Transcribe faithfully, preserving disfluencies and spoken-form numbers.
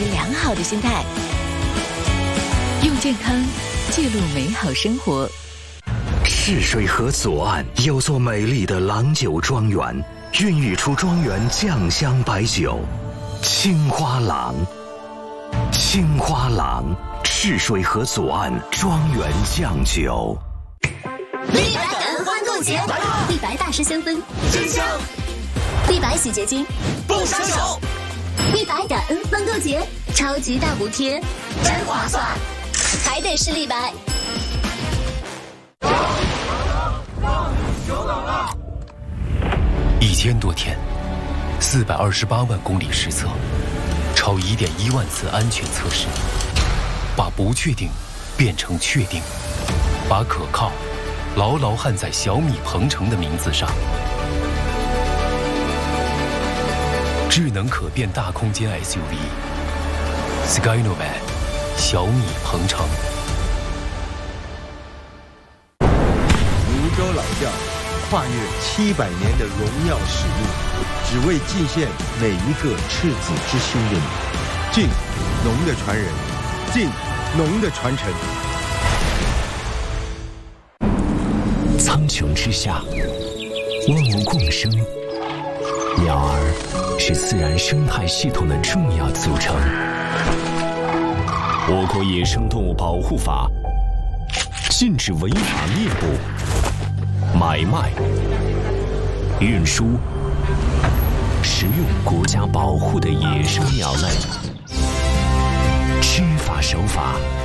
持良好的心态，用健康记录美好生活。 赤水河左岸有座美丽的郎酒庄园，孕育出庄园酱香白酒青花郎。青花郎，赤水河左岸庄园酱酒。 立白感恩欢购节，立白大师香氛真香，立白洗洁精不伤手。立白感恩欢购节，超级大补贴，真划算，还得是立白。 一千多天，四百二十八万公里实测，超一点一万次安全测试，把不确定变成确定，把可靠牢牢焊在小米鹏程的名字上。智能可变大空间 S U V Skynovan 小米鹏程。 泸州老窖跨越七百年的荣耀使命，只为尽献每一个赤子之心的你。敬农的传人，敬农的传承。 苍穹之下，万物共生，鸟儿是自然生态系统的重要组成。我国野生动物保护法禁止违法猎捕、买卖、运输、食用国家保护的野生鸟类。知法守法，